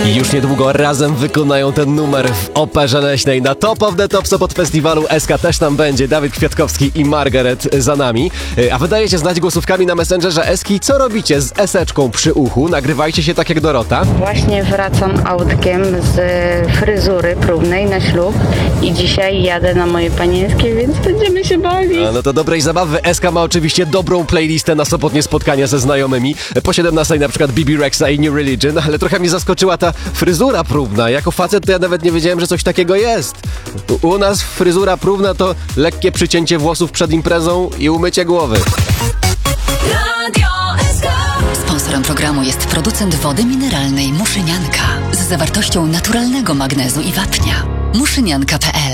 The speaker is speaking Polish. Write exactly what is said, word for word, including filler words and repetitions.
I już niedługo razem wykonają ten numer w Operze Leśnej na Top of the Tops pod festiwalu S K też tam będzie. Dawid Kwiatkowski i Margaret za nami. A wydajecie znać głosówkami na Messengerze Eski, co robicie z eseczką przy uchu. Nagrywajcie się tak jak Dorota. Właśnie wracam autkiem z fryzury próbnej na ślub i dzisiaj jadę na moje panieńskie, więc będziemy się bawić. A no to dobrej zabawy. Eska ma oczywiście dobrą playlistę na sobotnie spotkania ze znajomymi. Po siedemnastej na przykład B B Rexa i New Religion, ale trochę mnie zaskoczyła ta fryzura próbna. Jako facet to ja nawet nie wiedziałem, że coś takiego jest. U, u nas fryzura próbna to lekkie przycięcie włosów przed imprezą i umycie głowy. Sponsorem programu jest producent wody mineralnej Muszynianka z zawartością naturalnego magnezu i wapnia. muszynianka kropka p l